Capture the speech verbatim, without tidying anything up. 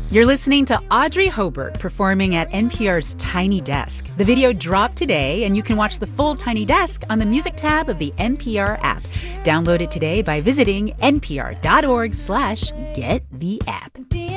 You're listening to Audrey Hobart performing at N P R's Tiny Desk. The video dropped today, and you can watch the full Tiny Desk on the music tab of the N P R app. Download it today by visiting npr.org slash get the app.